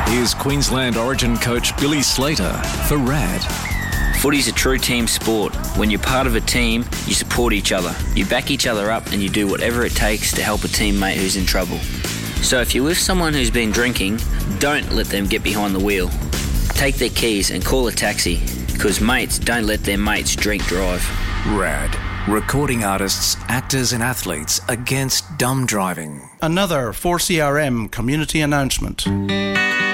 Here's Queensland Origin coach Billy Slater for RAD. Footy's a true team sport. When you're part of a team, you support each other. You back each other up and you do whatever it takes to help a teammate who's in trouble. So if you're with someone who's been drinking, don't let them get behind the wheel. Take their keys and call a taxi, because mates don't let their mates drink drive. RAD. Recording artists, actors and athletes against dumb driving. Another 4CRM community announcement.